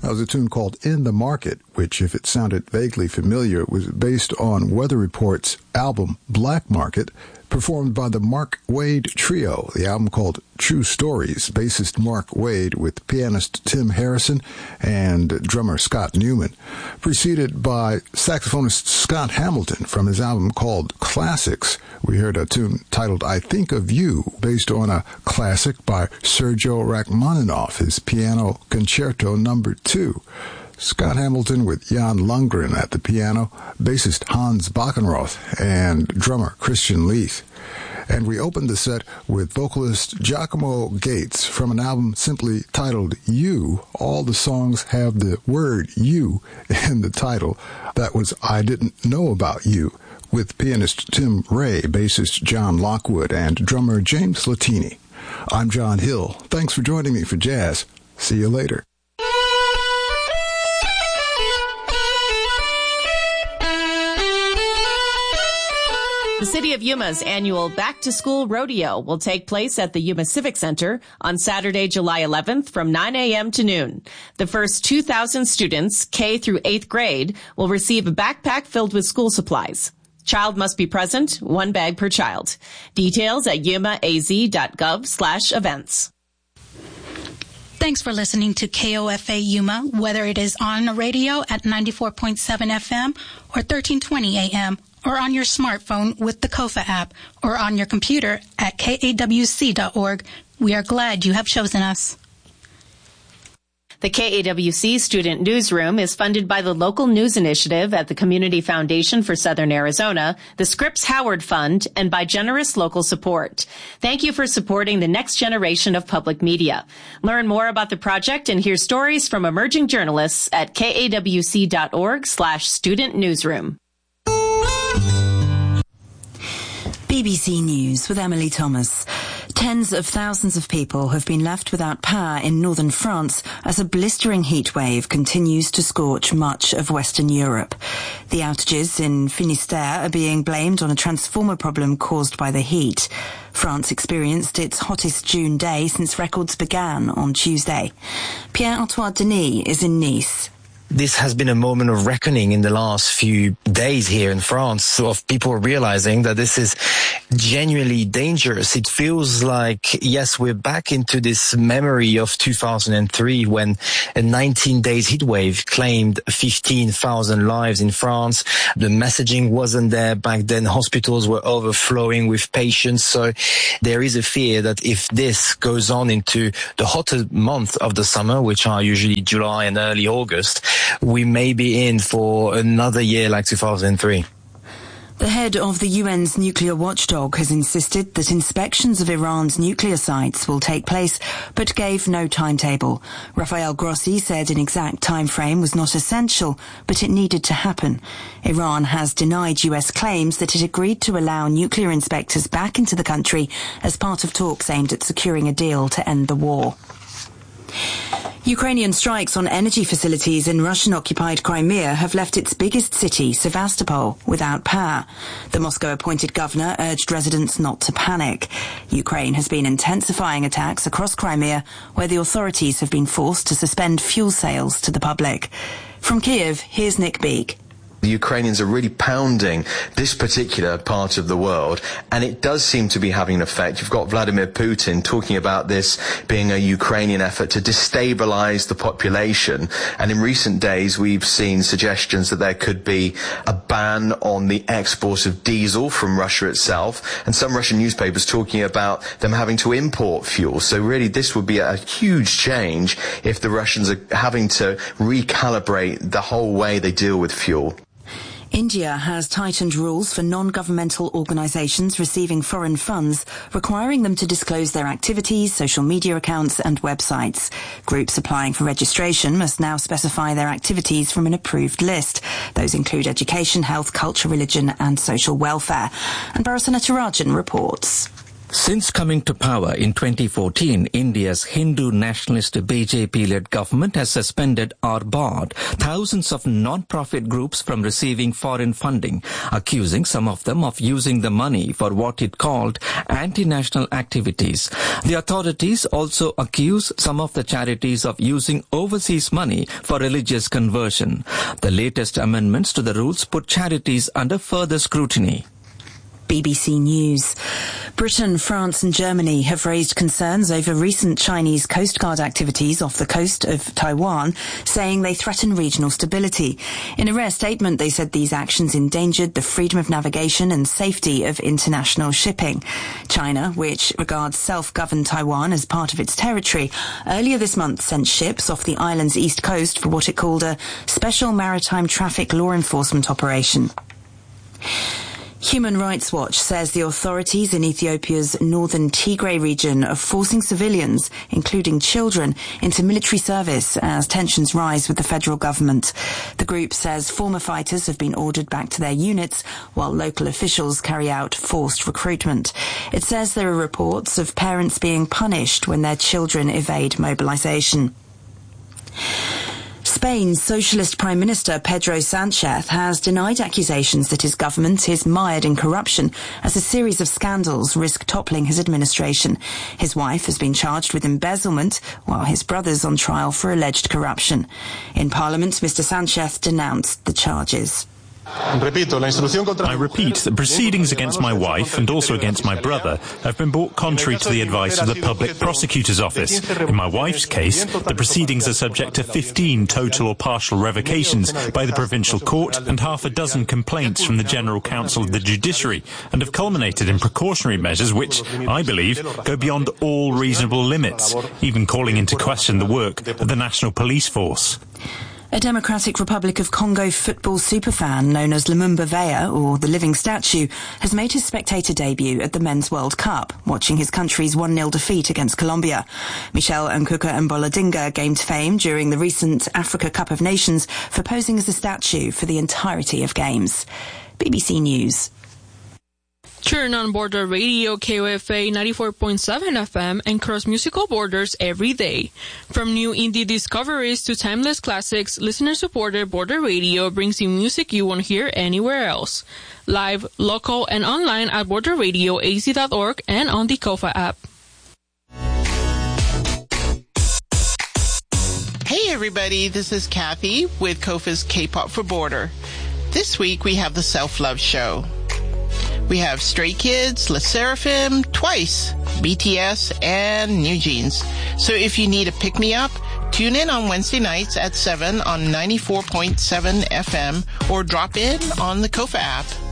That was a tune called In the Market, which, if it sounded vaguely familiar, was based on Weather Report's album Black Market, performed by the Mark Wade Trio, the album called True Stories. Bassist Mark Wade with pianist Tim Harrison and drummer Scott Newman, preceded by saxophonist Scott Hamilton from his album called Classics. We heard a tune titled I Think of You, based on a classic by Sergio Rachmaninoff, his Piano Concerto No. 2. Scott Hamilton with Jan Lundgren at the piano, bassist Hans Backenroth, and drummer Christian Leith. And we opened the set with vocalist Giacomo Gates from an album simply titled You. All the songs have the word you in the title. That was I Didn't Know About You, with pianist Tim Ray, bassist John Lockwood, and drummer James Latini. I'm John Hill. Thanks for joining me for Jazz. See you later. The City of Yuma's annual Back to School Rodeo will take place at the Yuma Civic Center on Saturday, July 11th from 9 a.m. to noon. The first 2,000 students, K through 8th grade, will receive a backpack filled with school supplies. Child must be present, 1 bag per child. Details at yumaaz.gov/events. Thanks for listening to KOFA Yuma, whether it is on the radio at 94.7 FM or 1320 AM, or on your smartphone with the KOFA app, or on your computer at kawc.org. We are glad you have chosen us. The KAWC Student Newsroom is funded by the Local News Initiative at the Community Foundation for Southern Arizona, the Scripps Howard Fund, and by generous local support. Thank you for supporting the next generation of public media. Learn more about the project and hear stories from emerging journalists at kawc.org/student newsroom. BBC News with Emily Thomas. Tens of thousands of people have been left without power in northern France as a blistering heat wave continues to scorch much of Western Europe. The outages in Finistère are being blamed on a transformer problem caused by the heat. France experienced its hottest June day since records began on Tuesday. Pierre-Antoine Denis is in Nice. This has been a moment of reckoning in the last few days here in France, of people realizing that this is genuinely dangerous. It feels like, yes, we're back into this memory of 2003 when a 19 days heat wave claimed 15,000 lives in France. The messaging wasn't there back then. Hospitals were overflowing with patients. So there is a fear that if this goes on into the hotter month of the summer, which are usually July and early August, we may be in for another year like 2003. The head of the UN's nuclear watchdog has insisted that inspections of Iran's nuclear sites will take place, but gave no timetable. Rafael Grossi said an exact time frame was not essential, but it needed to happen. Iran has denied US claims that it agreed to allow nuclear inspectors back into the country as part of talks aimed at securing a deal to end the war. Ukrainian strikes on energy facilities in Russian-occupied Crimea have left its biggest city, Sevastopol, without power. The Moscow-appointed governor urged residents not to panic. Ukraine has been intensifying attacks across Crimea, where the authorities have been forced to suspend fuel sales to the public. From Kyiv, here's Nick Beek. The Ukrainians are really pounding this particular part of the world, and it does seem to be having an effect. You've got Vladimir Putin talking about this being a Ukrainian effort to destabilize the population, and in recent days we've seen suggestions that there could be a ban on the export of diesel from Russia itself, and some Russian newspapers talking about them having to import fuel. So really this would be a huge change if the Russians are having to recalibrate the whole way they deal with fuel. India has tightened rules for non-governmental organisations receiving foreign funds, requiring them to disclose their activities, social media accounts and websites. Groups applying for registration must now specify their activities from an approved list. Those include education, health, culture, religion and social welfare. And Barasanatarajan reports. Since coming to power in 2014, India's Hindu nationalist BJP-led government has suspended or barred thousands of non-profit groups from receiving foreign funding, accusing some of them of using the money for what it called anti-national activities. The authorities also accuse some of the charities of using overseas money for religious conversion. The latest amendments to the rules put charities under further scrutiny. BBC News. Britain, France and Germany have raised concerns over recent Chinese Coast Guard activities off the coast of Taiwan, saying they threaten regional stability. In a rare statement, they said these actions endangered the freedom of navigation and safety of international shipping. China, which regards self-governed Taiwan as part of its territory, earlier this month sent ships off the island's east coast for what it called a special maritime traffic law enforcement operation. Human Rights Watch says the authorities in Ethiopia's northern Tigray region are forcing civilians, including children, into military service as tensions rise with the federal government. The group says former fighters have been ordered back to their units, while local officials carry out forced recruitment. It says there are reports of parents being punished when their children evade mobilization. Spain's Socialist Prime Minister Pedro Sánchez has denied accusations that his government is mired in corruption as a series of scandals risk toppling his administration. His wife has been charged with embezzlement, while his brother's on trial for alleged corruption. In Parliament, Mr. Sánchez denounced the charges. I repeat that proceedings against my wife and also against my brother have been brought contrary to the advice of the Public Prosecutor's Office. In my wife's case, the proceedings are subject to 15 total or partial revocations by the Provincial Court and half a dozen complaints from the General Counsel of the Judiciary, and have culminated in precautionary measures which, I believe, go beyond all reasonable limits, even calling into question the work of the National Police Force. A Democratic Republic of Congo football superfan known as Lumumba Veya, or the Living Statue, has made his spectator debut at the Men's World Cup, watching his country's 1-0 defeat against Colombia. Michel Nkuka Mboladinga gained fame during the recent Africa Cup of Nations for posing as a statue for the entirety of games. BBC News. Turn on Border Radio KOFA 94.7 FM and cross musical borders every day. From new indie discoveries to timeless classics, listener-supported Border Radio brings you music you won't hear anywhere else. Live, local, and online at borderradioaz.org and on the KOFA app. Hey everybody, this is Kathy with KOFA's K-Pop for Border. This week we have the Self-Love Show. We have Stray Kids, LE SSERAFIM, TWICE, BTS, and New Jeans. So if you need a pick-me-up, tune in on Wednesday nights at 7 on 94.7 FM or drop in on the KOFA app.